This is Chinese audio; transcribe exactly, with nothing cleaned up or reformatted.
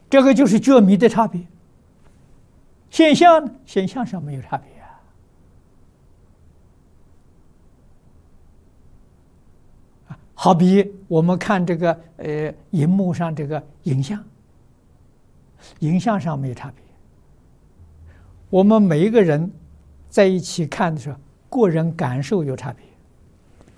这个就是觉迷的差别。现象现象上没有差别啊。好比我们看这个呃荧幕上这个影像，影像上没有差别。我们每一个人在一起看的时候，个人感受有差别。